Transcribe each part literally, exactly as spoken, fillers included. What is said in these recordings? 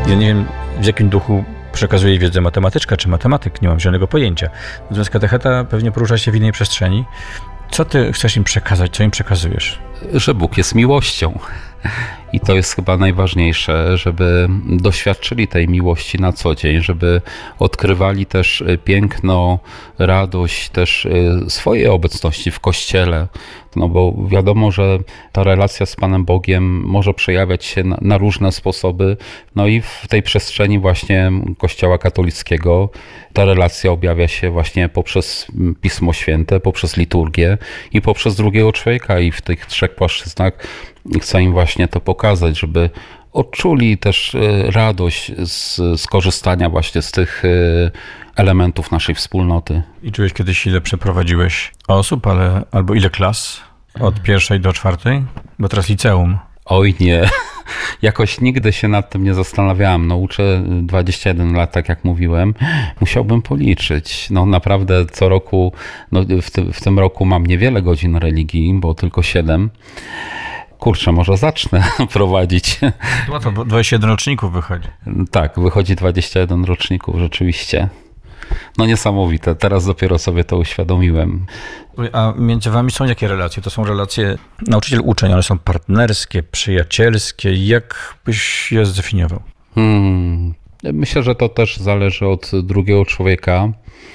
Ja nie wiem, w jakim duchu przekazuje wiedzę matematyczka czy matematyk, nie mam żadnego pojęcia. Natomiast katecheta pewnie porusza się w innej przestrzeni. Co ty chcesz im przekazać, co im przekazujesz? Że Bóg jest miłością. I to jest chyba najważniejsze, żeby doświadczyli tej miłości na co dzień, żeby odkrywali też piękno, radość też swojej obecności w Kościele. No bo wiadomo, że ta relacja z Panem Bogiem może przejawiać się na, na różne sposoby. No i w tej przestrzeni właśnie Kościoła katolickiego ta relacja objawia się właśnie poprzez Pismo Święte, poprzez liturgię i poprzez drugiego człowieka. I w tych trzech płaszczyznach chcę im właśnie to pokazać, żeby odczuli też radość z, z korzystania właśnie z tych elementów naszej wspólnoty. I czułeś kiedyś, ile przeprowadziłeś osób, ale albo ile klas? Od pierwszej do czwartej? Bo teraz liceum. Oj nie, jakoś nigdy się nad tym nie zastanawiałem. No uczę dwadzieścia jeden lat, tak jak mówiłem. Musiałbym policzyć. No naprawdę co roku, no w, ty, w tym roku mam niewiele godzin religii, bo tylko siedem. Kurczę, może zacznę prowadzić. Łatwo, bo dwadzieścia jeden roczników wychodzi. Tak, wychodzi dwadzieścia jeden roczników, rzeczywiście. No niesamowite, teraz dopiero sobie to uświadomiłem. A między wami są jakie relacje? To są relacje nauczyciel-uczeń, one są partnerskie, przyjacielskie. Jak byś je zdefiniował? Hmm. Myślę, że to też zależy od drugiego człowieka.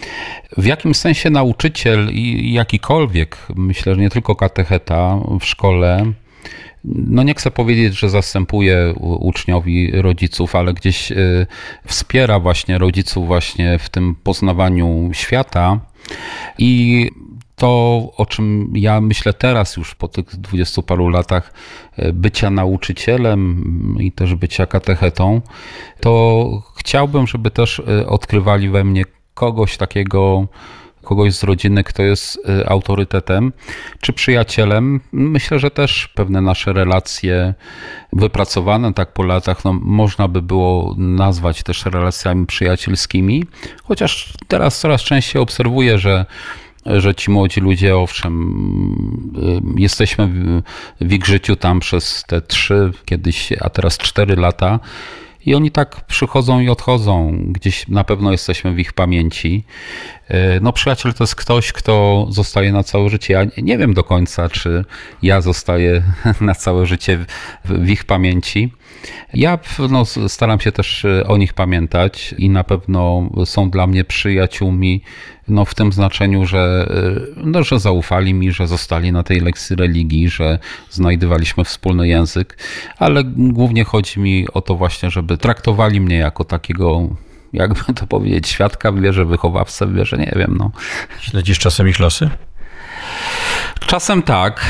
W jakim sensie nauczyciel i jakikolwiek, myślę, że nie tylko katecheta w szkole, no nie chcę powiedzieć, że zastępuje uczniowi rodziców, ale gdzieś wspiera właśnie rodziców właśnie w tym poznawaniu świata. I to, o czym ja myślę teraz już po tych dwudziestu paru latach bycia nauczycielem i też bycia katechetą, to chciałbym, żeby też odkrywali we mnie kogoś takiego, kogoś z rodziny, kto jest autorytetem czy przyjacielem. Myślę, że też pewne nasze relacje wypracowane tak po latach, no, można by było nazwać też relacjami przyjacielskimi, chociaż teraz coraz częściej obserwuję, że że ci młodzi ludzie, owszem, jesteśmy w ich życiu tam przez te trzy, kiedyś, a teraz cztery lata i oni tak przychodzą i odchodzą. Gdzieś na pewno jesteśmy w ich pamięci. No przyjaciel to jest ktoś, kto zostaje na całe życie. Ja nie wiem do końca, czy ja zostaję na całe życie w ich pamięci. Ja no, staram się też o nich pamiętać i na pewno są dla mnie przyjaciółmi, no, w tym znaczeniu, że, no, że zaufali mi, że zostali na tej lekcji religii, że znajdowaliśmy wspólny język, ale głównie chodzi mi o to właśnie, żeby traktowali mnie jako takiego, jakby to powiedzieć, świadka w wierze, wychowawcę w wierze, nie wiem. No. Śledzisz czasem ich losy? Czasem tak.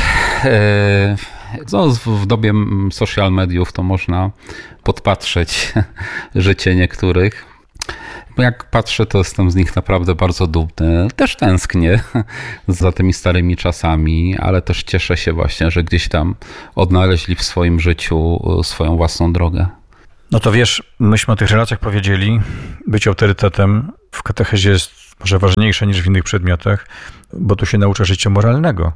No, w dobie social mediów to można podpatrzeć życie niektórych. Jak patrzę, to jestem z nich naprawdę bardzo dumny. Też tęsknię za tymi starymi czasami, ale też cieszę się właśnie, że gdzieś tam odnaleźli w swoim życiu swoją własną drogę. No to wiesz, myśmy o tych relacjach powiedzieli. Być autorytetem w katechezie jest może ważniejsze niż w innych przedmiotach, bo tu się naucza życia moralnego.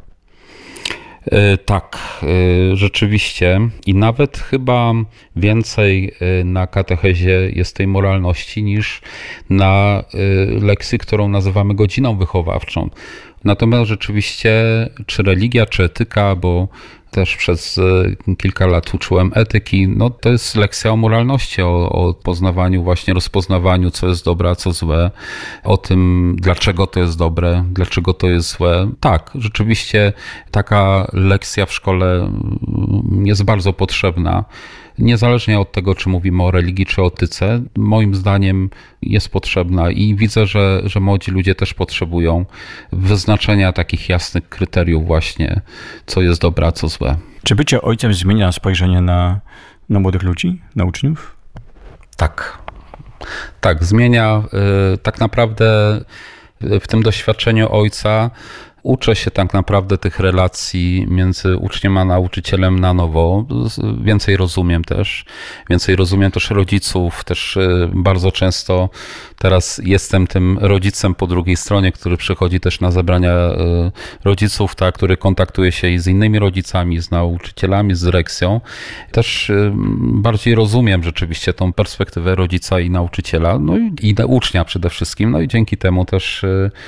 Tak, rzeczywiście i nawet chyba więcej na katechezie jest tej moralności niż na lekcji, którą nazywamy godziną wychowawczą. Natomiast rzeczywiście czy religia, czy etyka, bo też przez kilka lat uczyłem etyki, no to jest lekcja o moralności, o, o poznawaniu, właśnie rozpoznawaniu, co jest dobre, a co złe, o tym, dlaczego to jest dobre, dlaczego to jest złe. Tak, rzeczywiście taka lekcja w szkole jest bardzo potrzebna. Niezależnie od tego, czy mówimy o religii, czy o etyce, moim zdaniem jest potrzebna i widzę, że, że młodzi ludzie też potrzebują wyznaczenia takich jasnych kryteriów właśnie, co jest dobre, a co złe. Czy bycie ojcem zmienia spojrzenie na, na młodych ludzi, na uczniów? Tak. Tak, zmienia. Tak naprawdę w tym doświadczeniu ojca Uczę się tak naprawdę tych relacji między uczniem a nauczycielem na nowo. Więcej rozumiem też. Więcej rozumiem też rodziców. Też bardzo często teraz jestem tym rodzicem po drugiej stronie, który przychodzi też na zebrania rodziców, tak, który kontaktuje się i z innymi rodzicami, z nauczycielami, z dyrekcją. Też bardziej rozumiem rzeczywiście tą perspektywę rodzica i nauczyciela, no i, i ucznia przede wszystkim. No i dzięki temu też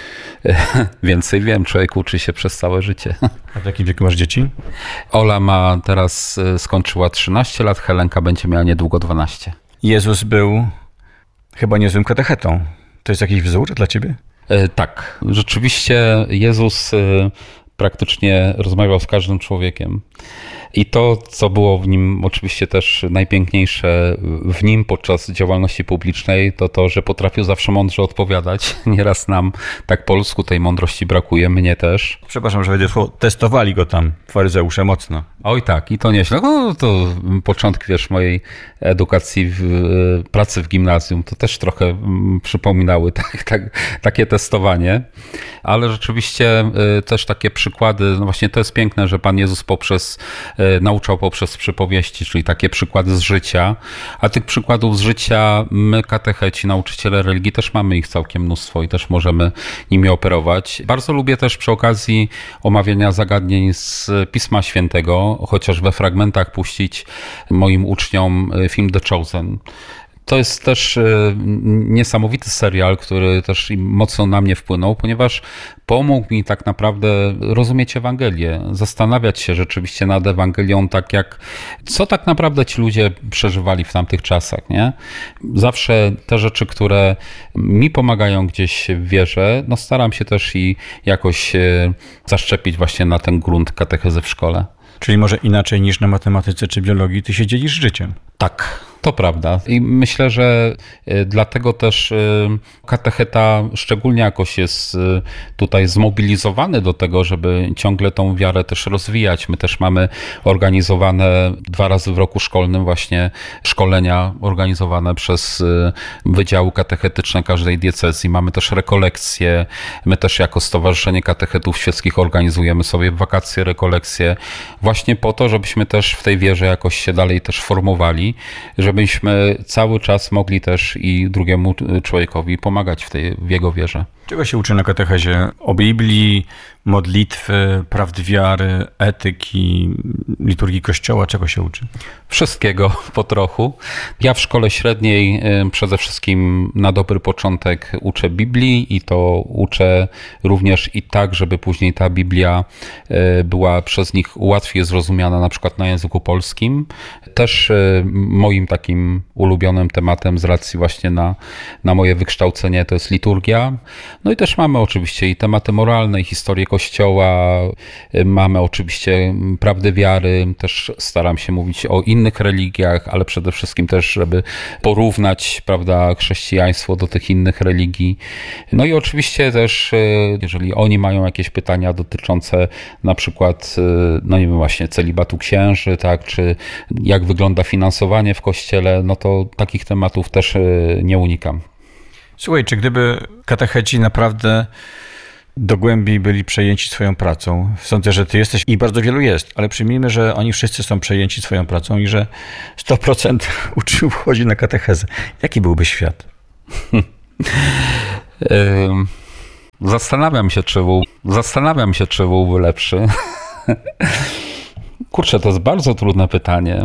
więcej wiem. Człowiek uczy się przez całe życie. A w jakim wieku masz dzieci? Ola ma teraz, skończyła trzynaście lat, Helenka będzie miała niedługo dwanaście. Jezus był chyba niezłym katechetą. To jest jakiś wzór dla ciebie? E, tak, rzeczywiście Jezus e, praktycznie rozmawiał z każdym człowiekiem. I to, co było w nim oczywiście też najpiękniejsze w nim podczas działalności publicznej, to to, że potrafił zawsze mądrze odpowiadać. Nieraz nam tak polsku tej mądrości brakuje, mnie też. Przepraszam, że wejdę w słowo, testowali go tam, faryzeusze, mocno. Oj tak, i to nieźle. No, to początki, wiesz, mojej edukacji, w, pracy w gimnazjum, to też trochę przypominały tak, tak, takie testowanie. Ale rzeczywiście też takie przykłady, no właśnie to jest piękne, że Pan Jezus poprzez nauczał poprzez przypowieści, czyli takie przykłady z życia, a tych przykładów z życia my, katecheci, nauczyciele religii, też mamy ich całkiem mnóstwo i też możemy nimi operować. Bardzo lubię też przy okazji omawiania zagadnień z Pisma Świętego, chociaż we fragmentach puścić moim uczniom film The Chosen. To jest też niesamowity serial, który też mocno na mnie wpłynął, ponieważ pomógł mi tak naprawdę rozumieć Ewangelię, zastanawiać się rzeczywiście nad Ewangelią, tak jak, co tak naprawdę ci ludzie przeżywali w tamtych czasach, nie? Zawsze te rzeczy, które mi pomagają gdzieś w wierze, no staram się też i jakoś zaszczepić właśnie na ten grunt katechezy w szkole. Czyli może inaczej niż na matematyce czy biologii, ty się dzielisz życiem. Tak, to prawda. I myślę, że dlatego też katecheta szczególnie jakoś jest tutaj zmobilizowany do tego, żeby ciągle tą wiarę też rozwijać. My też mamy organizowane dwa razy w roku szkolnym właśnie szkolenia organizowane przez wydziały katechetyczne każdej diecezji. Mamy też rekolekcje. My też jako Stowarzyszenie Katechetów Świeckich organizujemy sobie wakacje, rekolekcje właśnie po to, żebyśmy też w tej wierze jakoś się dalej też formowali, żebyśmy cały czas mogli też i drugiemu człowiekowi pomagać w, tej, w jego wierze. Czego się uczy na katechezie? O Biblii, modlitwy, prawd wiary, etyki, liturgii Kościoła? Czego się uczy? Wszystkiego po trochu. Ja w szkole średniej przede wszystkim na dobry początek uczę Biblii i to uczę również i tak, żeby później ta Biblia była przez nich łatwiej zrozumiana, na przykład na języku polskim. Też moim takim ulubionym tematem z racji właśnie na, na moje wykształcenie to jest liturgia. No i też mamy oczywiście i tematy moralne, i historię Kościoła, mamy oczywiście prawdę wiary, też staram się mówić o innych religiach, ale przede wszystkim też, żeby porównać, prawda, chrześcijaństwo do tych innych religii. No i oczywiście też, jeżeli oni mają jakieś pytania dotyczące na przykład, no nie wiem, właśnie celibatu księży, tak, czy jak wygląda finansowanie w Kościele, no to takich tematów też nie unikam. Słuchaj, czy gdyby katecheci naprawdę dogłębniej byli przejęci swoją pracą, sądzę, że ty jesteś i bardzo wielu jest, ale przyjmijmy, że oni wszyscy są przejęci swoją pracą i że sto procent uczniów chodzi na katechezę. Jaki byłby świat? Zastanawiam się, czy był, zastanawiam się, czy byłby lepszy. Kurczę, to jest bardzo trudne pytanie.